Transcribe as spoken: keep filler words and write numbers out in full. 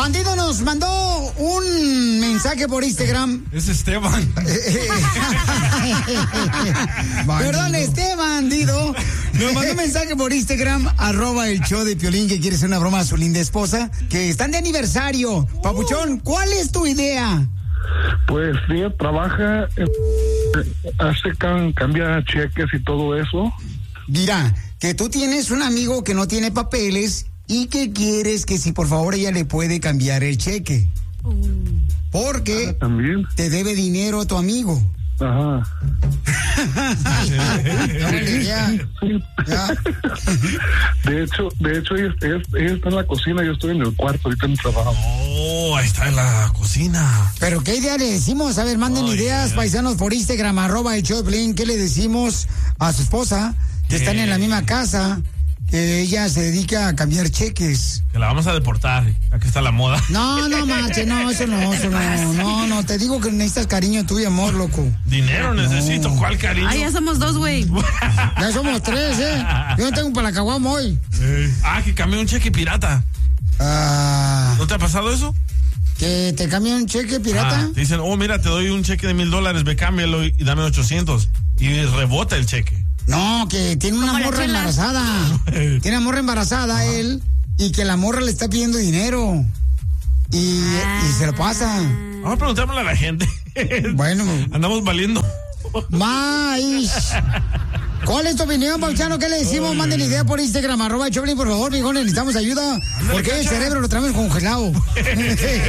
Bandido nos mandó un mensaje por Instagram. Es Esteban. Perdón, Esteban, bandido. Nos mandó un mensaje por Instagram, arroba el show de Piolín, que quiere hacer una broma a su linda esposa, que están de aniversario. Papuchón, ¿cuál es tu idea? Pues ella trabaja, eh, hace can, cambia cheques y todo eso. Mira, que tú tienes un amigo que no tiene papeles y que quieres que si por favor ella le puede cambiar el cheque. Porque ah, ¿también? Te debe dinero a tu amigo. Ajá. ya, ya. De hecho, de hecho ella, ella, ella está en la cocina, yo estoy en el cuarto, ahorita en el trabajo. Oh, ahí está en la cocina. Pero ¿qué idea le decimos? A ver, manden oh, ideas, yeah. paisanos, por Instagram, arroba el show de Piolín. ¿Qué le decimos a su esposa? Que yeah. están en la misma casa, que ella se dedica a cambiar cheques. Que la vamos a deportar, aquí está la moda. No, no, macho, no, eso no, eso no, no, no, te digo que necesitas cariño tuyo, amor, loco. Dinero necesito, no. ¿Cuál cariño? Ay, ya somos dos, güey. Ya somos tres, ¿eh? Yo no tengo para la caguama hoy. Eh. Ah, que cambié un cheque pirata. Ah. ¿No te ha pasado eso? ¿Que te cambian un cheque pirata? Ah, te dicen, oh, mira, te doy un cheque de mil dólares, ve, cámbialo y, y dame ochocientos. Y rebota el cheque. No, que tiene una morra embarazada. Tiene una morra embarazada ah. él, y que la morra le está pidiendo dinero. Y, ah. y se lo pasa. Vamos a preguntarle a la gente. Bueno. Andamos valiendo. Más. ¿Cuál es tu opinión, Pauchano? ¿Qué le decimos? Ay, Manden idea por Instagram, arroba Choplin, por favor, mijones, necesitamos ayuda. Porque el cerebro lo traemos congelado.